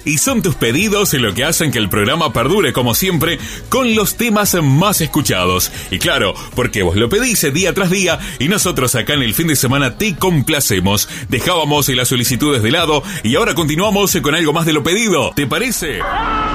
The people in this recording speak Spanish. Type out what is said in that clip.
Y son tus pedidos lo que hacen que el programa perdure como siempre con los temas más escuchados. Y claro, porque vos lo pedís día tras día y nosotros acá en el fin de semana te complacemos. Dejábamos las solicitudes de lado y ahora continuamos con algo más de lo pedido. ¿Te parece?